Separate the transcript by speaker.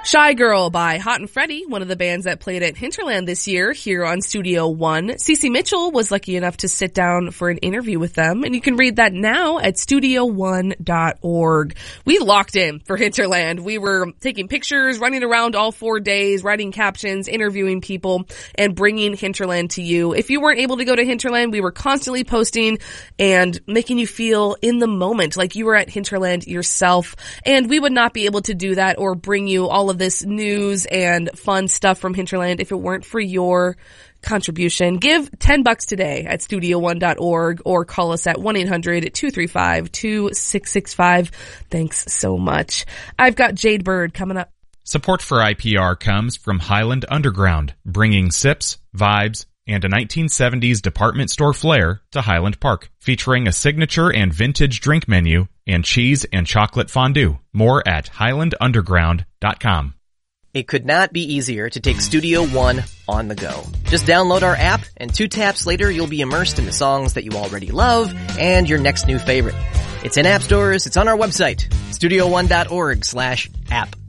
Speaker 1: Shy Girl by Hot and Freddie, one of the bands that played at Hinterland this year here on Studio One. Cece Mitchell was lucky enough to sit down for an interview with them, and you can read that now at studio1.org. We locked in for Hinterland. We were taking pictures, running around all 4 days, writing captions, interviewing people, and bringing Hinterland to you. If you weren't able to go to Hinterland, we were constantly posting and making you feel in the moment, like you were at Hinterland yourself. And we would not be able to do that or bring you all of this news and fun stuff from Hinterland if it weren't for your contribution. Give $10 today at studio1.org or call us at 1-800-235-2665. Thanks so much. I've got Jade Bird coming up.
Speaker 2: Support for IPR comes from Highland Underground, bringing sips, vibes, and a 1970s department store flair to Highland Park, featuring a signature and vintage drink menu and cheese and chocolate fondue. More at highlandunderground.com.
Speaker 3: It could not be easier to take Studio One on the go. Just download our app, and 2 taps later you'll be immersed in the songs that you already love and your next new favorite. It's in app stores, it's on our website, studio1.org/app.